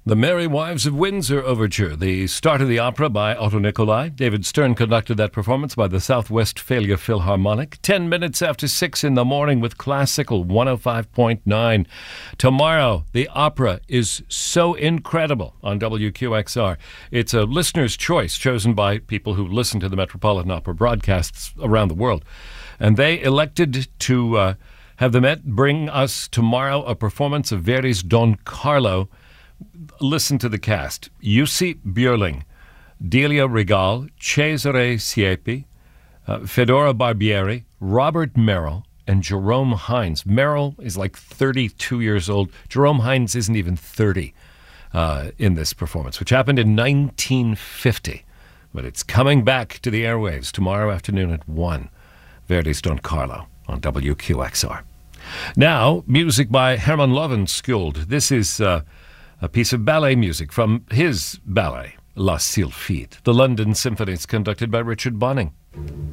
The Merry Wives of Windsor Overture, the start of the opera by Otto Nicolai. David Stern conducted that performance by the South Westphalia Philharmonic. 10 minutes after 6 in the morning with Classical 105.9. Tomorrow, the opera is so incredible on WQXR. It's a listener's choice chosen by people who listen to the Metropolitan Opera broadcasts around the world. And they elected to have the Met bring us tomorrow a performance of Verdi's Don Carlo. Listen to the cast. Jussi Björling, Delia Regal, Cesare Siepi, Fedora Barbieri, Robert Merrill, and Jerome Hines. Merrill is like 32 years old. Jerome Hines isn't even 30 in this performance, which happened in 1950. But it's coming back to the airwaves tomorrow afternoon at 1. Verdi's Don Carlo on WQXR. Now, music by Herman Lovenskjold. This is a piece of ballet music from his ballet, La Sylphide. The London Symphony is conducted by Richard Bonning.